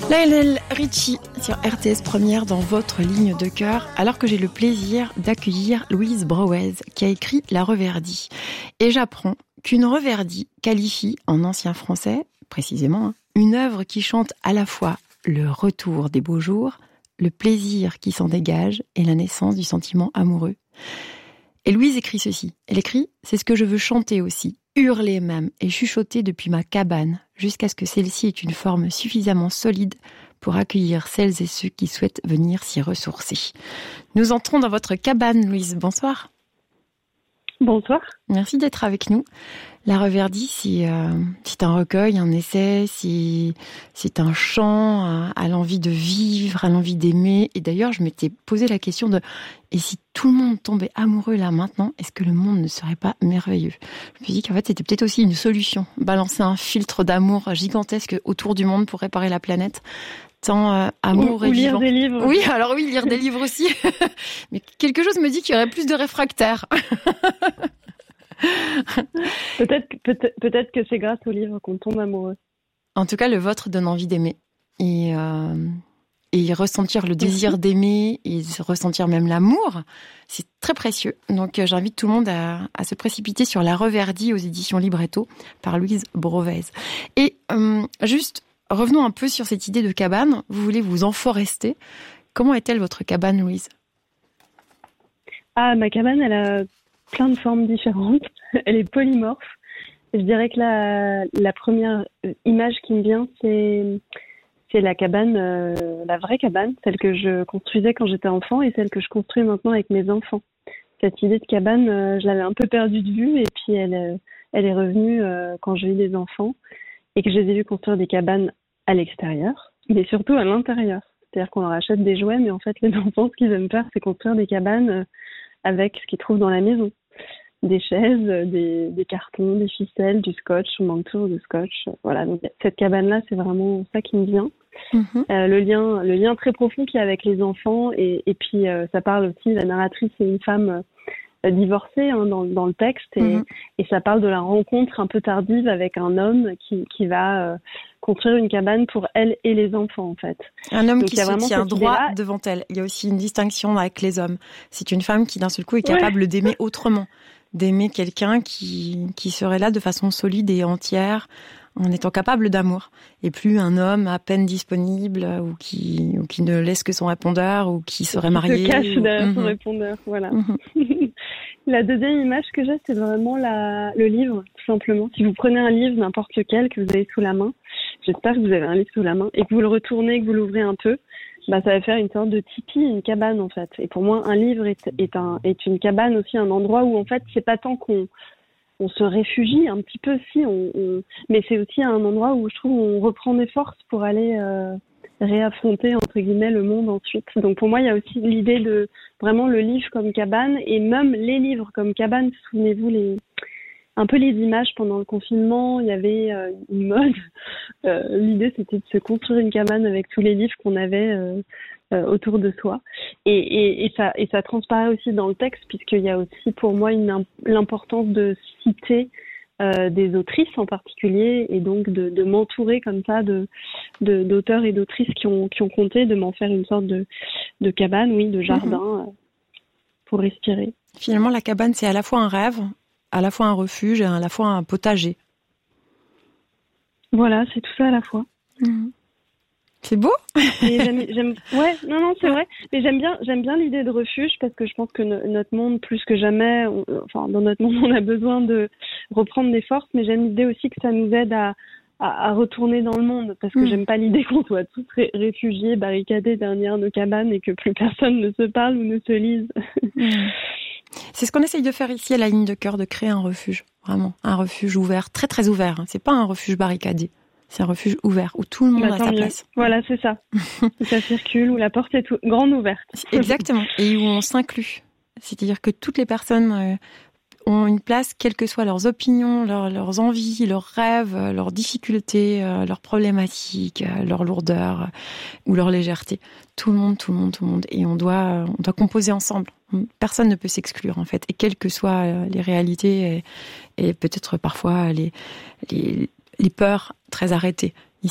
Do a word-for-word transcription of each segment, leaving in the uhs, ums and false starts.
Lionel Richie sur R T S Première dans votre ligne de cœur, alors que j'ai le plaisir d'accueillir Louise Brauez qui a écrit La Reverdie. Et j'apprends qu'une Reverdie qualifie, en ancien français précisément, une œuvre qui chante à la fois le retour des beaux jours, le plaisir qui s'en dégage et la naissance du sentiment amoureux. Et Louise écrit ceci. Elle écrit « C'est ce que je veux chanter aussi, hurler même et chuchoter depuis ma cabane, jusqu'à ce que celle-ci ait une forme suffisamment solide pour accueillir celles et ceux qui souhaitent venir s'y ressourcer. » Nous entrons dans votre cabane, Louise. Bonsoir. Bonsoir. Merci d'être avec nous. La Reverdie, c'est, euh, c'est un recueil, un essai, c'est, c'est un chant à, à l'envie de vivre, à l'envie d'aimer. Et d'ailleurs, je m'étais posé la question de « Et si tout le monde tombait amoureux là maintenant, est-ce que le monde ne serait pas merveilleux ?» Je me suis dit qu'en fait, c'était peut-être aussi une solution. Balancer un filtre d'amour gigantesque autour du monde pour réparer la planète. Tant euh, amour ou, et ou lire vivant. des livres. Oui, alors oui, lire des livres aussi. Mais quelque chose me dit qu'il y aurait plus de réfractaires. peut-être, peut-être, peut-être que c'est grâce aux livres qu'on tombe amoureux. En tout cas, le vôtre donne envie d'aimer. Et, euh, et ressentir le désir Merci. d'aimer et ressentir même l'amour, c'est très précieux. Donc euh, j'invite tout le monde à, à se précipiter sur La Reverdie aux éditions Libretto par Louise Brauez. Et euh, juste, revenons un peu sur cette idée de cabane. Vous voulez vous enforester. Comment est-elle votre cabane, Louise ? Ah, ma cabane, elle a plein de formes différentes. Elle est polymorphe. Je dirais que la, la première image qui me vient, c'est, c'est la cabane, euh, la vraie cabane, celle que je construisais quand j'étais enfant et celle que je construis maintenant avec mes enfants. Cette idée de cabane, euh, je l'avais un peu perdue de vue et puis elle, elle est revenue euh, quand j'ai eu des enfants et que je les ai vus construire des cabanes à l'extérieur, mais surtout à l'intérieur. C'est-à-dire qu'on leur achète des jouets, mais en fait, les enfants, ce qu'ils aiment faire, c'est construire des cabanes avec ce qu'ils trouvent dans la maison. Des chaises, des, des cartons, des ficelles, du scotch, on manque toujours de scotch. Voilà, donc cette cabane-là, c'est vraiment ça qui me vient. Mm-hmm. Euh, le lien, le lien très profond qu'il y a avec les enfants, et, et puis euh, ça parle aussi, la narratrice est une femme euh, divorcée hein, dans, dans le texte, et, mm-hmm. et ça parle de la rencontre un peu tardive avec un homme qui, qui va euh, construire une cabane pour elle et les enfants, en fait. Un homme donc, qui se tient droit idée-là. devant elle. Il y a aussi une distinction avec les hommes. C'est une femme qui, d'un seul coup, est capable ouais. d'aimer autrement. D'aimer quelqu'un qui, qui serait là de façon solide et entière, en étant capable d'amour. Et plus un homme à peine disponible, ou qui, ou qui ne laisse que son répondeur, ou qui serait qui marié. Qui se cache ou... derrière mmh. son répondeur, voilà. Mmh. La deuxième image que j'ai, c'est vraiment la, le livre, tout simplement. Si vous prenez un livre, n'importe lequel, que vous avez sous la main, j'espère que vous avez un livre sous la main, et que vous le retournez, que vous l'ouvrez un peu, bah, ça va faire une sorte de tipi, une cabane, en fait. Et pour moi, un livre est, est, un, est une cabane aussi, un endroit où, en fait, c'est pas tant qu'on on se réfugie, un petit peu, si, on, on, mais c'est aussi un endroit où je trouve on reprend des forces pour aller euh, réaffronter, entre guillemets, le monde ensuite. Donc pour moi, il y a aussi l'idée de vraiment le livre comme cabane, et même les livres comme cabane. Souvenez-vous, les un peu les images pendant le confinement, il y avait euh, une mode. Euh, l'idée, c'était de se construire une cabane avec tous les livres qu'on avait euh, euh, autour de soi. Et, et, et, ça, et ça transparaît aussi dans le texte, puisqu'il y a aussi pour moi une, l'importance de citer euh, des autrices en particulier, et donc de, de m'entourer comme ça de, de, d'auteurs et d'autrices qui ont, qui ont compté, de m'en faire une sorte de, de cabane, oui, de jardin, mmh. euh, pour respirer. Finalement, la cabane, c'est à la fois un rêve, à la fois un refuge et à la fois un potager. Voilà, c'est tout ça à la fois. Mmh. C'est beau. Et j'aime, j'aime, ouais, non, non, c'est vrai. Mais j'aime bien, j'aime bien l'idée de refuge parce que je pense que no, notre monde, plus que jamais, on, enfin, dans notre monde, on a besoin de reprendre des forces. Mais j'aime l'idée aussi que ça nous aide à, à, à retourner dans le monde, parce que mmh. j'aime pas l'idée qu'on soit tous ré- réfugiés, barricadés derrière nos cabanes et que plus personne ne se parle ou ne se lise. Mmh. C'est ce qu'on essaye de faire ici à la ligne de cœur, de créer un refuge, vraiment, un refuge ouvert, très très ouvert. C'est pas un refuge barricadé, c'est un refuge ouvert où tout le monde bah, a sa mieux. place. Voilà, c'est ça. Où ça circule, où la porte est tout... grande ouverte. Exactement, et où on s'inclut. C'est-à-dire que toutes les personnes euh, ont une place, quelles que soient leurs opinions, leurs, leurs envies, leurs rêves, leurs difficultés, euh, leurs problématiques, euh, leur lourdeur euh, ou leur légèreté. Tout le monde, tout le monde, tout le monde. Et on doit, on doit composer ensemble. Personne ne peut s'exclure, en fait. Et quelles que soient les réalités et, et peut-être parfois les, les, les peurs très arrêtées. Ici,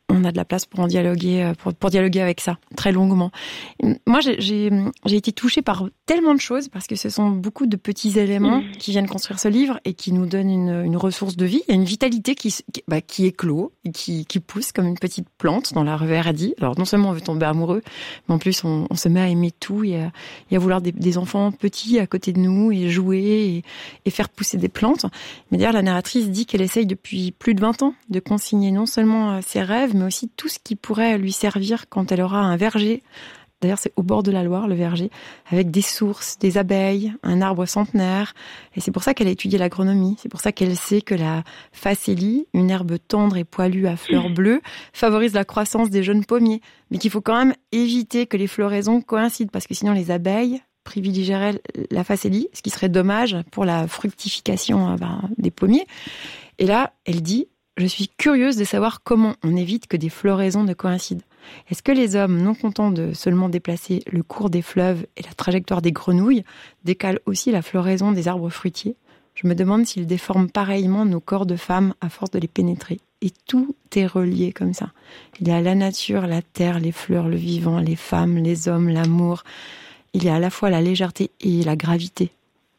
on a de la place pour en dialoguer, pour, pour dialoguer avec ça, très longuement. Moi, j'ai, j'ai, j'ai été touchée par tellement de choses, parce que ce sont beaucoup de petits éléments mmh. qui viennent construire ce livre et qui nous donnent une, une ressource de vie. Il y a une vitalité qui, qui, bah, qui éclot, et qui, qui pousse comme une petite plante dans la reverdie. Alors, non seulement on veut tomber amoureux, mais en plus, on, on se met à aimer tout et à, et à vouloir des, des enfants petits à côté de nous et jouer et, et faire pousser des plantes. Mais d'ailleurs, la narratrice dit qu'elle essaye depuis plus de vingt ans de consigner non seulement ses rêves, mais aussi tout ce qui pourrait lui servir quand elle aura un verger. D'ailleurs, c'est au bord de la Loire, le verger, avec des sources, des abeilles, un arbre centenaire. Et c'est pour ça qu'elle a étudié l'agronomie. C'est pour ça qu'elle sait que la facélie, une herbe tendre et poilue à fleurs bleues, favorise la croissance des jeunes pommiers. Mais qu'il faut quand même éviter que les floraisons coïncident, parce que sinon les abeilles privilégieraient la facélie, ce qui serait dommage pour la fructification ben, des pommiers. Et là, elle dit... Je suis curieuse de savoir comment on évite que des floraisons ne coïncident. Est-ce que les hommes, non contents de seulement déplacer le cours des fleuves et la trajectoire des grenouilles, décalent aussi la floraison des arbres fruitiers ? Je me demande s'ils déforment pareillement nos corps de femmes à force de les pénétrer. Et tout est relié comme ça. Il y a la nature, la terre, les fleurs, le vivant, les femmes, les hommes, l'amour. Il y a à la fois la légèreté et la gravité.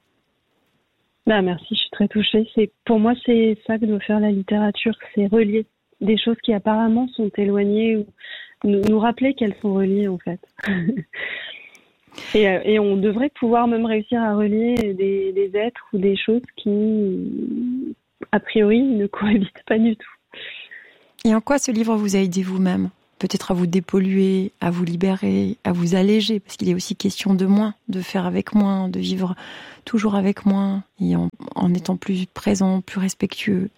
Bah merci, je suis très touchée. C'est, pour moi, c'est ça que doit faire la littérature, c'est relier des choses qui apparemment sont éloignées, ou nous, nous rappeler qu'elles sont reliées en fait. et, et on devrait pouvoir même réussir à relier des, des êtres ou des choses qui, a priori, ne cohabitent pas du tout. Et en quoi ce livre vous a aidé vous-même ? Peut-être à vous dépolluer, à vous libérer, à vous alléger, parce qu'il est aussi question de moins, de faire avec moins, de vivre toujours avec moins, et en, en étant plus présent, plus respectueux.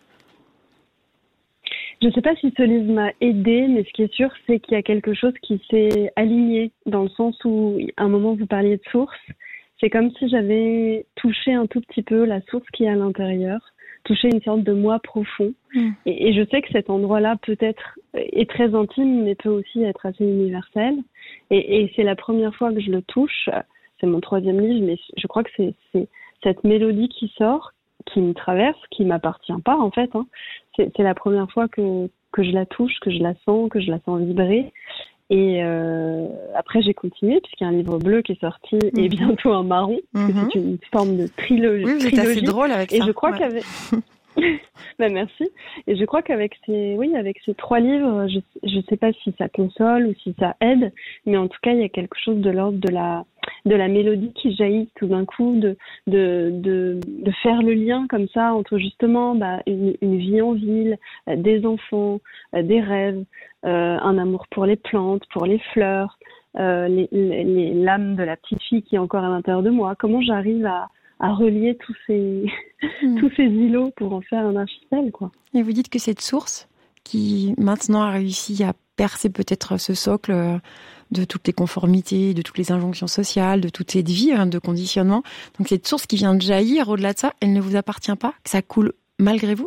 Je ne sais pas si ce livre m'a aidé, mais ce qui est sûr, c'est qu'il y a quelque chose qui s'est aligné, dans le sens où, à un moment, vous parliez de source. C'est comme si j'avais touché un tout petit peu la source qui est à l'intérieur, toucher une sorte de moi profond. Mmh. Et, et je sais que cet endroit-là peut-être est très intime, mais peut aussi être assez universel. Et, et c'est la première fois que je le touche. C'est mon troisième livre, mais je crois que c'est, c'est cette mélodie qui sort, qui me traverse, qui m'appartient pas en fait. Hein. C'est, c'est la première fois que, que je la touche, que je la sens, que je la sens vibrer. Et euh, après, j'ai continué, puisqu'il y a un livre bleu qui est sorti, mmh. et bientôt un marron, mmh. parce que c'est une forme de trilogie. Oui, vous êtes assez drôle avec et ça. Et je crois ouais. qu'avec... ben, merci. Et je crois qu'avec ces, oui, avec ces trois livres, je ne sais pas si ça console ou si ça aide, mais en tout cas, il y a quelque chose de l'ordre de la, de la mélodie qui jaillit tout d'un coup, de, de, de, de faire le lien comme ça entre justement bah, une, une vie en ville, euh, des enfants, euh, des rêves, euh, un amour pour les plantes, pour les fleurs, euh, les, les, les, l'âme de la petite fille qui est encore à l'intérieur de moi. Comment j'arrive à, à relier tous ces, mmh. tous ces îlots pour en faire un archipel, quoi. Et vous dites que cette source qui maintenant a réussi à percer peut-être ce socle de toutes les conformités, de toutes les injonctions sociales, de toute cette vie hein, de conditionnement. Donc cette source qui vient de jaillir, au-delà de ça, elle ne vous appartient pas, que ça coule malgré vous ?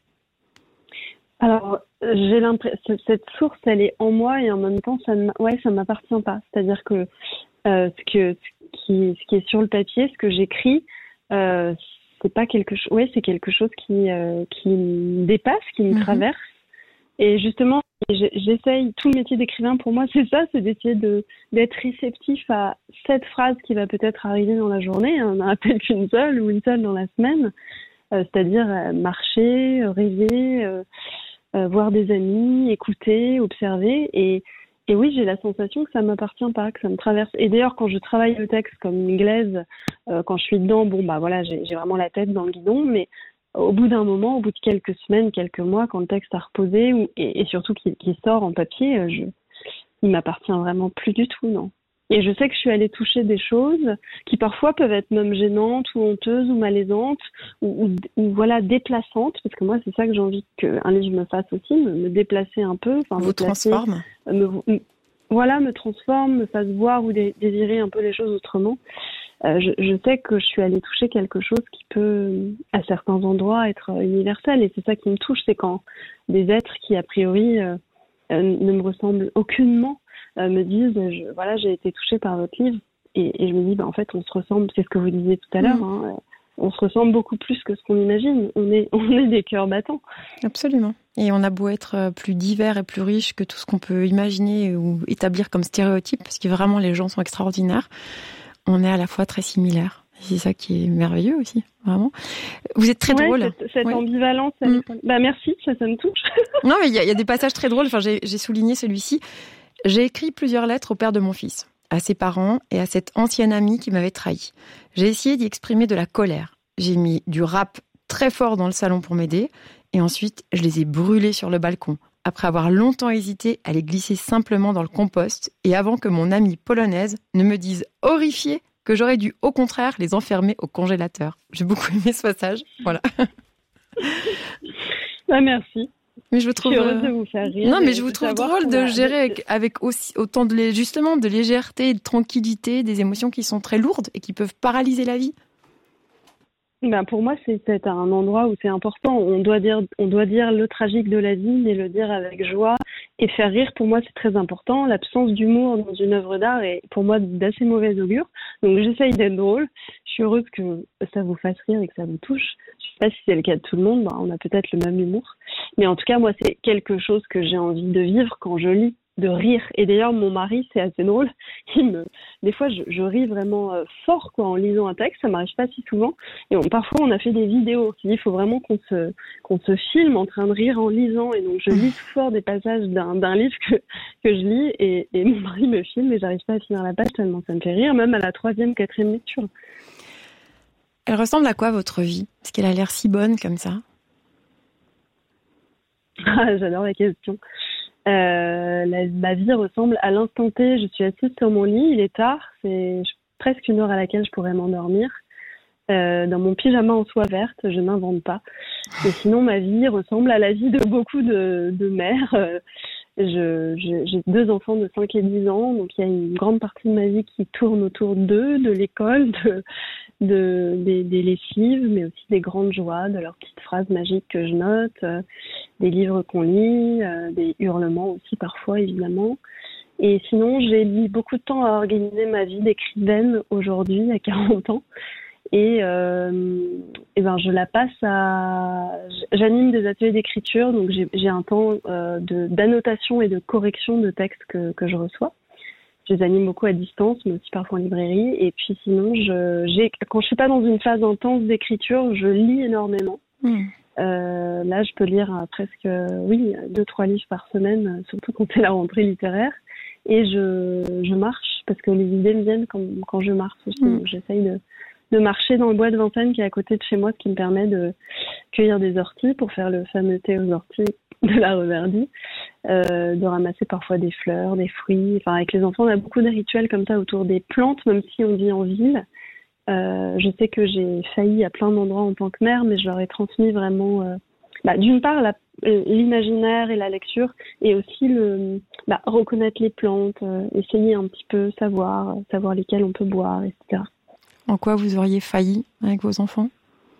Alors, j'ai l'impression cette source, elle est en moi et en même temps, ça ne ouais, ça m'appartient pas. C'est-à-dire que euh, ce que ce qui, ce qui est sur le papier, ce que j'écris, euh, c'est pas quelque chose. Ouais, c'est quelque chose qui euh, qui me dépasse, qui me mmh. traverse. Et justement, j'essaye. Tout le métier d'écrivain, pour moi, c'est ça, c'est d'essayer de d'être réceptif à cette phrase qui va peut-être arriver dans la journée. On n'en a peut-être qu'une seule ou une seule dans la semaine. Euh, c'est-à-dire euh, marcher, euh, rêver. Euh, Euh, voir des amis, écouter, observer. Et, et oui, j'ai la sensation que ça m'appartient pas, que ça me traverse. Et d'ailleurs, quand je travaille le texte comme une glaise, euh, quand je suis dedans, bon, bah voilà, j'ai, j'ai vraiment la tête dans le guidon. Mais au bout d'un moment, au bout de quelques semaines, quelques mois, quand le texte a reposé, ou, et, et surtout qu'il, qu'il sort en papier, euh, je, il m'appartient vraiment plus du tout, non. Et je sais que je suis allée toucher des choses qui parfois peuvent être même gênantes ou honteuses ou malaisantes ou, ou, ou voilà déplaçantes, parce que moi c'est ça que j'ai envie qu'un livre me fasse aussi, me, me déplacer un peu, enfin vous transforme, me, me, voilà, me transforme, me fasse voir ou dé, désirer un peu les choses autrement. Euh, je, je sais que je suis allée toucher quelque chose qui peut, à certains endroits, être universel, et c'est ça qui me touche, c'est quand des êtres qui a priori euh, euh, ne me ressemblent aucunement me disent, je, voilà, j'ai été touchée par votre livre, et, et je me dis, bah, en fait, on se ressemble, c'est ce que vous disiez tout à l'heure, mmh. hein, on se ressemble beaucoup plus que ce qu'on imagine, on est, on est des cœurs battants. Absolument. Et on a beau être plus divers et plus riche que tout ce qu'on peut imaginer ou établir comme stéréotype, parce que vraiment les gens sont extraordinaires, on est à la fois très similaires. C'est ça qui est merveilleux aussi, vraiment. Vous êtes très ouais, drôle. Cette, cette ouais. ambivalence. Elle Mm. est... Bah merci, ça, ça me touche. Non, mais il y, y a des passages très drôles. Enfin, j'ai, j'ai souligné celui-ci. J'ai écrit plusieurs lettres au père de mon fils, à ses parents et à cette ancienne amie qui m'avait trahi. J'ai essayé d'y exprimer de la colère. J'ai mis du rap très fort dans le salon pour m'aider. Et ensuite, je les ai brûlés sur le balcon. Après avoir longtemps hésité à les glisser simplement dans le compost. Et avant que mon amie polonaise ne me dise horrifiée que j'aurais dû, au contraire, les enfermer au congélateur. J'ai beaucoup aimé ce passage. Voilà. Ah, merci. Mais je vous trouve. Je suis heureuse de vous faire rire. Non, mais je vous trouve drôle de a... gérer avec, avec aussi autant de lé... justement de légèreté et de tranquillité des émotions qui sont très lourdes et qui peuvent paralyser la vie. Ben pour moi, c'est peut-être un endroit où c'est important. On doit dire, on doit dire le tragique de la vie, mais le dire avec joie et faire rire. Pour moi, c'est très important. L'absence d'humour dans une œuvre d'art est pour moi d'assez mauvais augure. Donc, j'essaye d'être drôle. Je suis heureuse que ça vous fasse rire et que ça vous touche. Je sais pas si c'est le cas de tout le monde. Ben, on a peut-être le même humour. Mais en tout cas, moi, c'est quelque chose que j'ai envie de vivre quand je lis, de rire. Et d'ailleurs, mon mari, c'est assez drôle. Il me, des fois, je, je ris vraiment euh, fort, quoi, en lisant un texte. Ça m'arrive pas si souvent. Et on, parfois, on a fait des vidéos. Il faut vraiment qu'on se, qu'on se filme en train de rire en lisant. Et donc, je lis tout fort des passages d'un, d'un livre que, que je lis. Et, et mon mari me filme et j'arrive pas à finir la page tellement ça me fait rire, même à la troisième, quatrième lecture. Elle ressemble à quoi, votre vie? Parce qu'elle a l'air si bonne comme ça. Ah, j'adore la question. Euh, la, ma vie ressemble à l'instant T. Je suis assise sur mon lit, il est tard, c'est presque une heure à laquelle je pourrais m'endormir. Euh, dans mon pyjama en soie verte, je n'invente pas. Et sinon, ma vie ressemble à la vie de beaucoup de, de mères. Euh, je, je, j'ai deux enfants de cinq et dix ans, donc il y a une grande partie de ma vie qui tourne autour d'eux, de l'école, de, de, des, des lessives, mais aussi des grandes joies, de leurs petites phrases magiques que je note, euh, des livres qu'on lit, euh, des hurlements aussi parfois, évidemment. Et sinon, j'ai mis beaucoup de temps à organiser ma vie d'écrivaine aujourd'hui, à quarante ans. Et, euh, et ben je la passe à... J'anime des ateliers d'écriture, donc j'ai, j'ai un temps euh, de, d'annotation et de correction de textes que, que je reçois. Je les anime beaucoup à distance, mais aussi parfois en librairie. Et puis sinon, je, j'ai, quand je suis pas dans une phase intense d'écriture, je lis énormément. Mmh. Euh, là, je peux lire euh, presque, oui, deux, trois livres par semaine, surtout quand c'est la rentrée littéraire. Et je, je marche, parce que les idées me viennent quand, quand je marche aussi. Mmh. Donc j'essaye de de marcher dans le bois de Vincennes qui est à côté de chez moi, ce qui me permet de cueillir des orties pour faire le fameux thé aux orties de la Reverdie, euh, de ramasser parfois des fleurs, des fruits. Enfin, avec les enfants, on a beaucoup de rituels comme ça autour des plantes, même si on vit en ville. Euh, je sais que j'ai failli à plein d'endroits en tant que mère, mais je leur ai transmis vraiment, euh, bah, d'une part, la, l'imaginaire et la lecture, et aussi le bah, reconnaître les plantes, euh, essayer un petit peu savoir, savoir lesquelles on peut boire, et cetera. En quoi vous auriez failli avec vos enfants?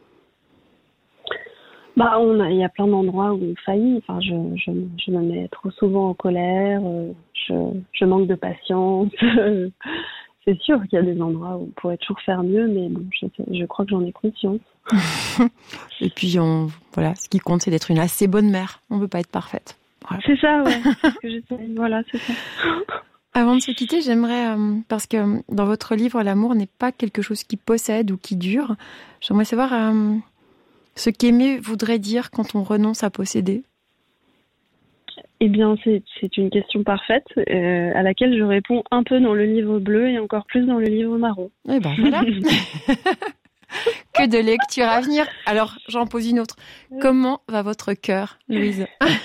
Bah, on a, il y a plein d'endroits où on faillit. Enfin, je, je, je me mets trop souvent en colère. Je, je manque de patience. C'est sûr qu'il y a des endroits où on pourrait toujours faire mieux, mais bon, je, je crois que j'en ai conscience. Et puis, on, voilà, ce qui compte, c'est d'être une assez bonne mère. On ne veut pas être parfaite. Voilà. C'est ça, ouais. C'est ce que j'essaie. Voilà, c'est ça. Avant de se quitter, j'aimerais, euh, parce que dans votre livre, l'amour n'est pas quelque chose qui possède ou qui dure. J'aimerais savoir euh, ce qu'aimer voudrait dire quand on renonce à posséder. Eh bien, c'est, c'est une question parfaite euh, à laquelle je réponds un peu dans le livre bleu et encore plus dans le livre marron. Eh ben voilà. Que de lecture à venir. Alors, j'en pose une autre. Comment va votre cœur, Louise?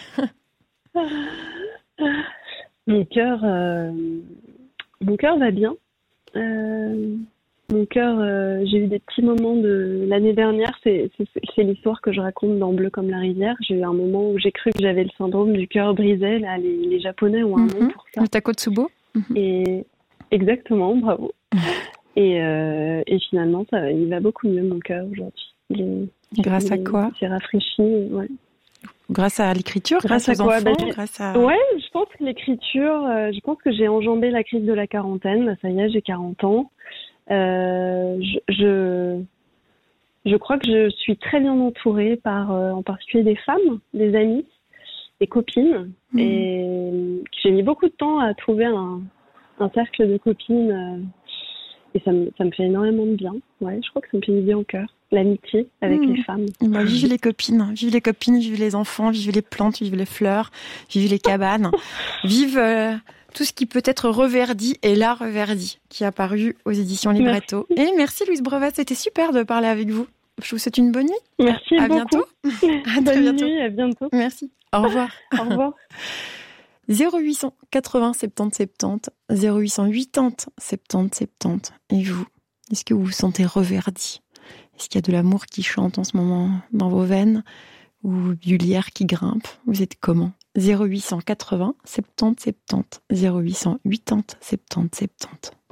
Mon cœur, euh, mon cœur va bien. Euh, mon cœur, euh, j'ai eu des petits moments de l'année dernière. C'est, c'est, c'est l'histoire que je raconte dans Bleu comme la rivière. J'ai eu un moment où j'ai cru que j'avais le syndrome du cœur brisé. Là, les, les Japonais ont un mm-hmm. nom pour ça. Le Takotsubo. Mm-hmm. Et exactement, bravo. Et, euh, et finalement, ça, il va beaucoup mieux mon cœur aujourd'hui. Il est, grâce il à est, quoi? Il s'est rafraîchi. Ouais. Grâce à l'écriture, grâce, grâce aux quoi enfants, bah, grâce à... Ouais, je pense que l'écriture, euh, je pense que j'ai enjambé la crise de la quarantaine. Bah, ça y est, j'ai quarante ans. Euh, je, je, je crois que je suis très bien entourée par, euh, en particulier des femmes, des amis, des copines mmh. et j'ai mis beaucoup de temps à trouver un, un cercle de copines euh, et ça me, ça me fait énormément de bien. Ouais, je crois que ça me fait du bien au cœur. L'amitié avec mmh. les femmes. Bah, vive les copines, vive les copines, vive les enfants, vive les plantes, vive les fleurs, vive les cabanes, vive euh, tout ce qui peut être reverdi et la reverdi qui est apparu aux éditions Libretto. Merci. Et merci Louise Breuvat, c'était super de parler avec vous. Je vous souhaite une bonne nuit. Merci à, à beaucoup. bientôt. À bonne bientôt. nuit, à bientôt. Merci. Au revoir. Au revoir. zéro huit cent quatre-vingts soixante-dix soixante-dix, zéro huit cent quatre-vingts soixante-dix soixante-dix. Et vous, est-ce que vous vous sentez reverdi? Est-ce qu'il y a de l'amour qui chante en ce moment dans vos veines? Ou du lierre qui grimpe? Vous êtes comment? zéro huit cent quatre-vingts soixante-dix soixante-dix, zéro huit cent quatre-vingts soixante-dix soixante-dix.